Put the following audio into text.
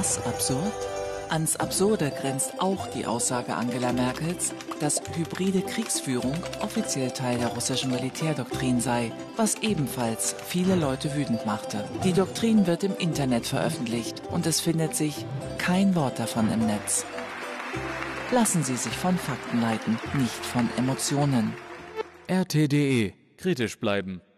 das absurd? Ans Absurde grenzt auch die Aussage Angela Merkels, dass hybride Kriegsführung offiziell Teil der russischen Militärdoktrin sei, was ebenfalls viele Leute wütend machte. Die Doktrin wird im Internet veröffentlicht und es findet sich kein Wort davon im Netz. Lassen Sie sich von Fakten leiten, nicht von Emotionen. RT.de. Kritisch bleiben.